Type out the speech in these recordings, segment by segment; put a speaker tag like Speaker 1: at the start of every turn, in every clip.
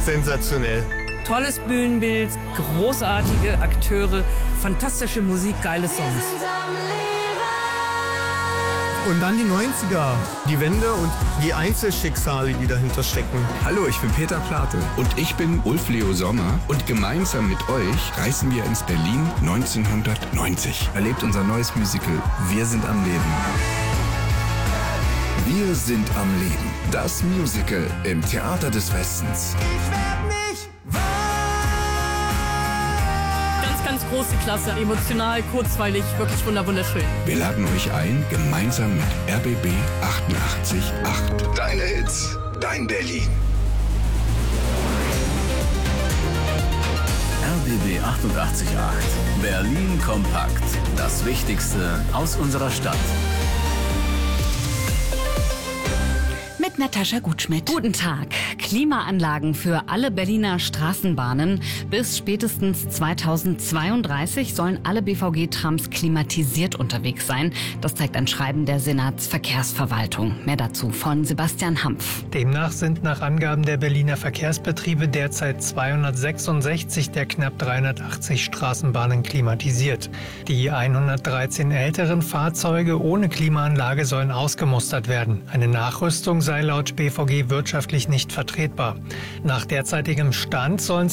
Speaker 1: sensationell.
Speaker 2: Tolles Bühnenbild, großartige Akteure, fantastische Musik, geile Songs.
Speaker 1: Und dann die 90er, die Wende und die Einzelschicksale, die dahinter stecken.
Speaker 3: Hallo, ich bin Peter Plate. Und ich bin Ulf Leo Sommer. Und gemeinsam mit euch reisen wir ins Berlin 1990. Erlebt unser neues Musical Wir sind am Leben. Wir sind am Leben. Das Musical im Theater des Westens.
Speaker 1: Ich werd nicht wahr.
Speaker 2: Ganz große Klasse, emotional, kurzweilig, wirklich wunderschön.
Speaker 3: Wir laden euch ein, gemeinsam mit RBB 88.8. Deine Hits, dein Berlin.
Speaker 4: RBB 88.8. Berlin kompakt. Das Wichtigste aus unserer Stadt.
Speaker 5: Mit Natascha Gutschmidt.
Speaker 6: Guten Tag. Klimaanlagen für alle Berliner Straßenbahnen. Bis spätestens 2032 sollen alle BVG-Trams klimatisiert unterwegs sein. Das zeigt ein Schreiben der Senatsverkehrsverwaltung. Mehr dazu von Sebastian Hampf.
Speaker 7: Demnach sind nach Angaben der Berliner Verkehrsbetriebe derzeit 266 der knapp 380 Straßenbahnen klimatisiert. Die 113 älteren Fahrzeuge ohne Klimaanlage sollen ausgemustert werden. Eine Nachrüstung sei laut BVG wirtschaftlich nicht vertretbar. Nach derzeitigem Stand sollen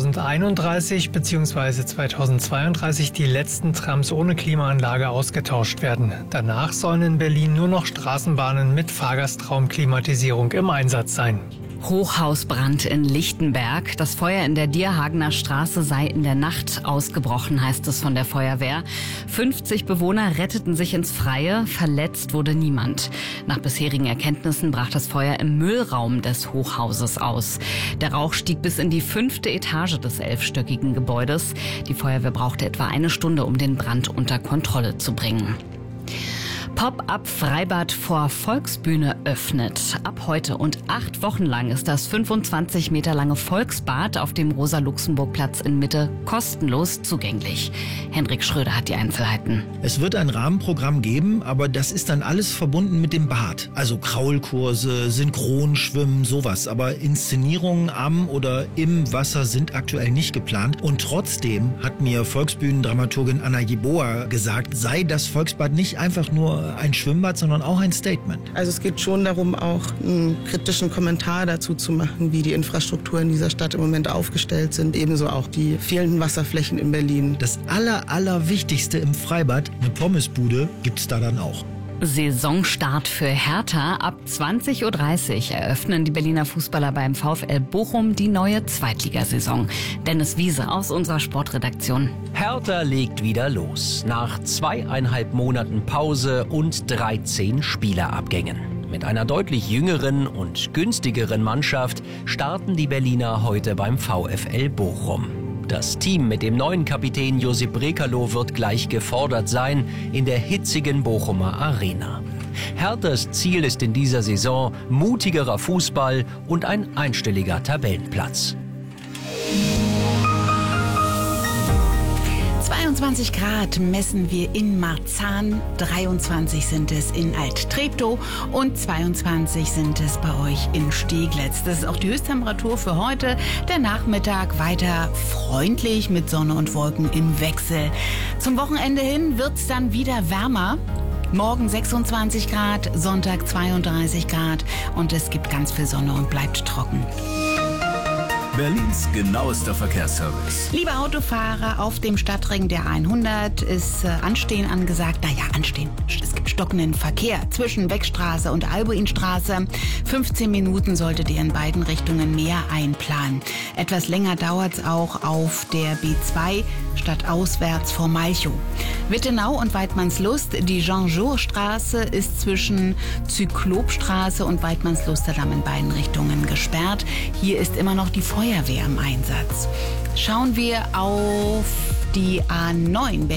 Speaker 7: 2031 bzw. 2032 die letzten Trams ohne Klimaanlage ausgetauscht werden. Danach sollen in Berlin nur noch Straßenbahnen mit Fahrgastraumklimatisierung im Einsatz sein.
Speaker 6: Hochhausbrand in Lichtenberg. Das Feuer in der Dierhagener Straße sei in der Nacht ausgebrochen, heißt es von der Feuerwehr. 50 Bewohner retteten sich ins Freie, verletzt wurde niemand. Nach bisherigen Erkenntnissen brach das Feuer im Müllraum des Hochhauses aus. Der Rauch stieg bis in die 5. Etage des 11-stöckigen Gebäudes. Die Feuerwehr brauchte etwa eine Stunde, um den Brand unter Kontrolle zu bringen. Pop-up-Freibad vor Volksbühne öffnet. Ab heute und 8 Wochen lang ist das 25 Meter lange Volksbad auf dem Rosa-Luxemburg-Platz in Mitte kostenlos zugänglich. Hendrik Schröder hat die Einzelheiten.
Speaker 8: Es wird ein Rahmenprogramm geben, aber das ist dann alles verbunden mit dem Bad. Also Kraulkurse, Synchronschwimmen, sowas. Aber Inszenierungen am oder im Wasser sind aktuell nicht geplant. Und trotzdem hat mir Volksbühnendramaturgin Anna Jeboa gesagt, sei das Volksbad nicht einfach nur ein Schwimmbad, sondern auch ein Statement.
Speaker 9: Also es geht schon darum, auch einen kritischen Kommentar dazu zu machen, wie die Infrastrukturen dieser Stadt im Moment aufgestellt sind. Ebenso auch die fehlenden Wasserflächen in Berlin.
Speaker 8: Das Allerwichtigste im Freibad, eine Pommesbude, gibt's da dann auch.
Speaker 6: Saisonstart für Hertha. Ab 20.30 Uhr eröffnen die Berliner Fußballer beim VfL Bochum die neue Zweitligasaison. Dennis Wiese aus unserer Sportredaktion.
Speaker 10: Hertha legt wieder los. Nach 2,5 Monaten Pause und 13 Spielerabgängen. Mit einer deutlich jüngeren und günstigeren Mannschaft starten die Berliner heute beim VfL Bochum. Das Team mit dem neuen Kapitän Josip Brekalo wird gleich gefordert sein in der hitzigen Bochumer Arena. Herthas Ziel ist in dieser Saison mutigerer Fußball und ein einstelliger Tabellenplatz.
Speaker 5: 22 Grad messen wir in Marzahn, 23 sind es in Alt-Treptow und 22 sind es bei euch in Steglitz. Das ist auch die Höchsttemperatur für heute. Der Nachmittag weiter freundlich mit Sonne und Wolken im Wechsel. Zum Wochenende hin wird es dann wieder wärmer. Morgen 26 Grad, Sonntag 32 Grad und es gibt ganz viel Sonne und bleibt trocken.
Speaker 4: Berlins genauester Verkehrsservice.
Speaker 5: Liebe Autofahrer, auf dem Stadtring der 100 ist Anstehen angesagt. Anstehen. Es gibt stockenden Verkehr zwischen Beckstraße und Albuinstraße. 15 Minuten solltet ihr in beiden Richtungen mehr einplanen. Etwas länger dauert es auch auf der B2 stadtauswärts vor Malchow. Wittenau und Weidmannslust. Die Jean-Jaurès-Straße ist zwischen Zyklopstraße und Weidmannslusterdamm in beiden Richtungen gesperrt. Hier ist immer noch die Feuerwehr im Einsatz. Schauen wir auf die A9.